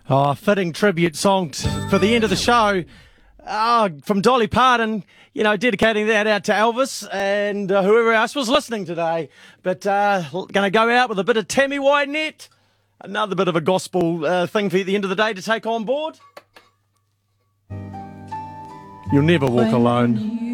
Oh, fitting tribute song for the end of the show. From Dolly Parton, dedicating that out to Elvis and whoever else was listening today. But going to go out with a bit of Tammy Wynette. Another bit of a gospel thing for the end of the day to take on board. You'll never walk alone.